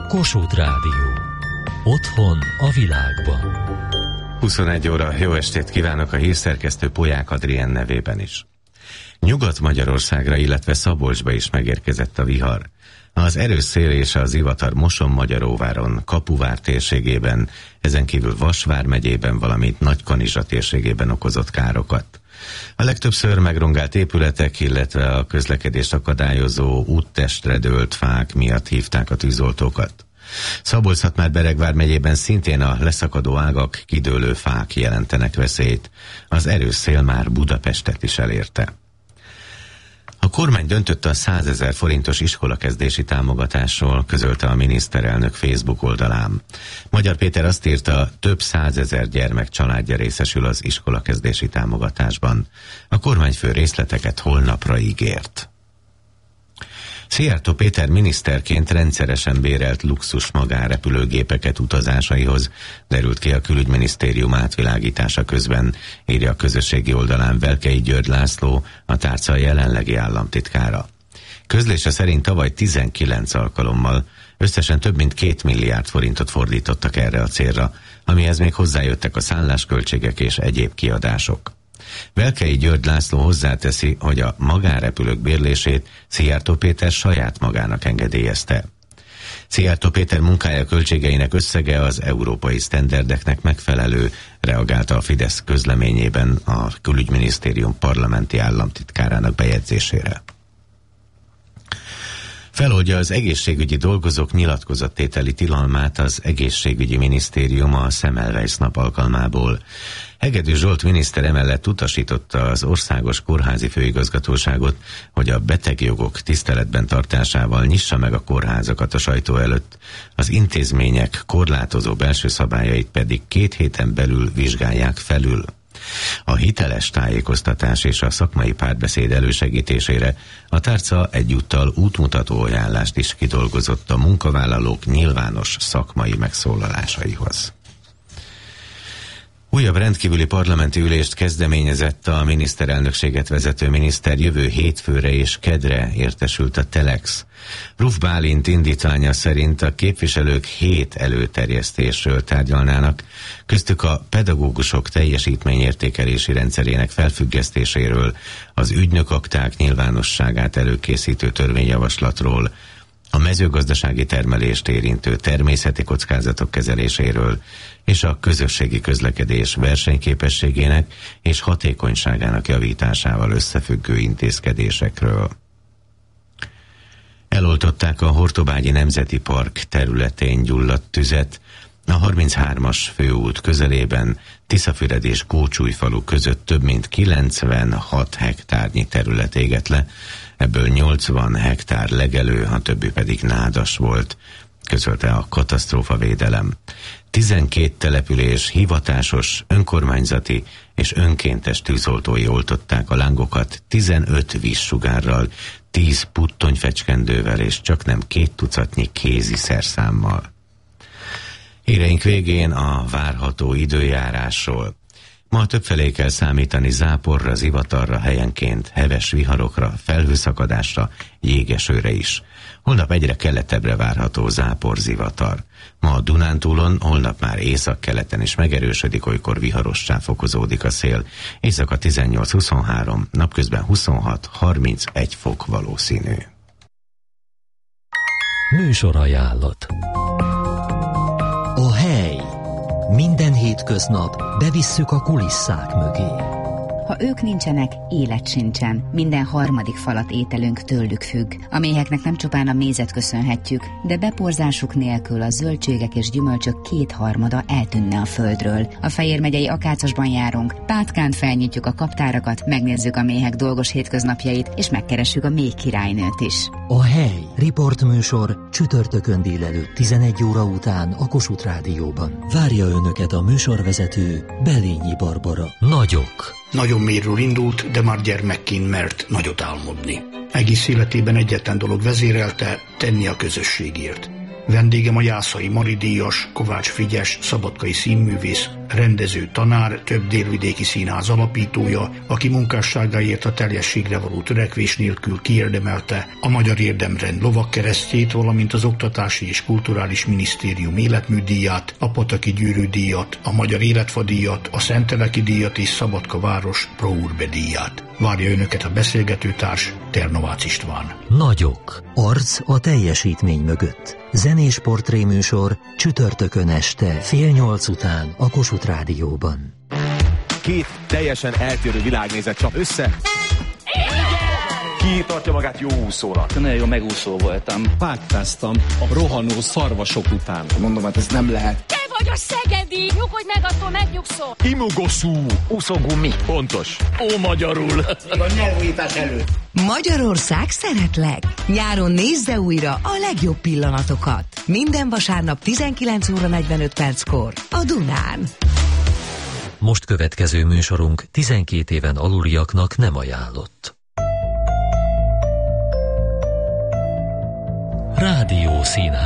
Kossuth Rádió. Otthon a világban. 21 óra, jó estét kívánok a hírszerkesztő Polyák Adrien nevében is. Nyugat-Magyarországra, illetve Szabolcsba is megérkezett a vihar. Az erős szél és a zivatar Moson-Magyaróváron, Kapuvár térségében, ezen kívül Vas vármegyében, valamint Nagykanizsa térségében okozott károkat. A legtöbbször megrongált épületek, illetve a közlekedést akadályozó úttestre dőlt fák miatt hívták a tűzoltókat. Szabolcs-Szatmár-Bereg vármegyében szintén a leszakadó ágak, kidőlő fák jelentenek veszélyt. Az erős szél már Budapestet is elérte. A kormány döntött a 100 000 forintos iskolakezdési támogatásról, közölte a miniszterelnök Facebook oldalán. Magyar Péter azt írta, több 100 000 gyermek családja részesül az iskolakezdési támogatásban. A kormányfő részleteket holnapra ígért. Szijjártó Péter miniszterként rendszeresen bérelt luxus magánrepülőgépeket utazásaihoz, derült ki a Külügyminisztérium átvilágítása közben, írja a közösségi oldalán Velkei György László, a tárca jelenlegi államtitkára. Közlése szerint tavaly 19 alkalommal összesen több mint 2 milliárd forintot fordítottak erre a célra, amihez még hozzájöttek a szállásköltségek és egyéb kiadások. Velkei György László hozzáteszi, hogy a magánrepülők bérlését Szijjártó Péter saját magának engedélyezte. Szijjártó Péter munkája költségeinek összege az európai sztenderdeknek megfelelő, reagálta a Fidesz közleményében a Külügyminisztérium parlamenti államtitkárának bejegyzésére. Feloldja az egészségügyi dolgozók nyilatkozattételi tilalmát az egészségügyi minisztérium a Semmelweis nap alkalmából. Hegedű Zsolt miniszter emellett utasította az Országos Kórházi Főigazgatóságot, hogy a betegjogok tiszteletben tartásával nyissa meg a kórházakat a sajtó előtt, az intézmények korlátozó belső szabályait pedig 2 héten belül vizsgálják felül. A hiteles tájékoztatás és a szakmai párbeszéd elősegítésére a tárca egyúttal útmutató ajánlást is kidolgozott a munkavállalók nyilvános szakmai megszólalásaihoz. Újabb rendkívüli parlamenti ülést kezdeményezett a miniszterelnökséget vezető miniszter. Jövő hétfőre és kedre értesült a Telex. Ruf Bálint indítványa szerint a képviselők 7 előterjesztésről tárgyalnának, köztük a pedagógusok teljesítményértékelési rendszerének felfüggesztéséről, az ügynökakták nyilvánosságát előkészítő törvényjavaslatról, a mezőgazdasági termelést érintő természeti kockázatok kezeléséről és a közösségi közlekedés versenyképességének és hatékonyságának javításával összefüggő intézkedésekről. Eloltották a Hortobágyi Nemzeti Park területén gyulladt tüzet, a 33-as főút közelében Tiszafüred és Kócsújfalu között több mint 96 hektárnyi terület égett le, ebből 80 hektár legelő, a többi pedig nádas volt, közölte a katasztrófavédelem. 12 település hivatásos, önkormányzati és önkéntes tűzoltói oltották a lángokat 15 vízsugárral, 10 puttonyfecskendővel és csaknem 2 tucatnyi kézi szerszámmal. Híreink végén a várható időjárásról. Ma többfelé kell számítani záporra, zivatarra, helyenként heves viharokra, felhőszakadásra, jégesőre is. Holnap egyre keletebbre várható zápor, zivatar. Ma a Dunántúlon, holnap már északkeleten is megerősödik, olykor viharossá fokozódik a szél. Éjszaka 18-23, napközben 26-31 fok valószínű. Műsorajánlat. A hely. Minden hétköznap bevisszük a kulisszák mögé. Ha ők nincsenek, élet sincsen. Minden harmadik falat ételünk tőlük függ. A méheknek nem csupán a mézet köszönhetjük, de beporzásuk nélkül a zöldségek és gyümölcsök 2/3 eltűnne a földről. A Fejér megyei Akácosban járunk, Pátkán felnyitjuk a kaptárakat, megnézzük a méhek dolgos hétköznapjait, és megkeressük a méh királynőt is. A hely. Riportműsor csütörtökön délelőtt 11 óra után a Kossuth Rádióban. Várja önöket a műsorvezető Belényi Barbara. Nagyok. Nagyon mélyről indult, de már gyermekként mert nagyot álmodni. Egész életében egyetlen dolog vezérelte, tenni a közösségért. Vendégem a Jászai Mari díjas, Kovács Frigyes, szabadkai színművész, rendező, tanár, több délvidéki színház alapítója, aki munkásságáért a teljességre való törekvés nélkül kiérdemelte a Magyar Érdemrend lovagkeresztjét, valamint az Oktatási és Kulturális Minisztérium életműdíját, a Pataki Gyűrű díjat, a Magyar Életfa díjat, a Szenteleki díjat és Szabadka város Pro Urbe díját. Várja önöket a beszélgetőtárs, Ternovácz István. Nagyok. Arc a teljesítmény mögött. Zenés portréműsor csütörtökön este 7:30 után a Kossuth Rádióban. Két teljesen eltérő világnézet csap össze. Ki tartja magát jó úszónak? Nagyon jó megúszó voltam. Pátkáztam a rohanó szarvasok után. Mondom, hát ez nem lehet. Te vagy a szegedi! Nyugodj meg, attól megnyugszol! Imogoszú! Úszógumi. Pontos. Ó, magyarul! A nyelvújítás előtt. Magyarország szeretlek! Nyáron nézze újra a legjobb pillanatokat. Minden vasárnap 19:45 a Dunán. Most következő műsorunk 12 éven aluliaknak nem ajánlott. Rádió Színház.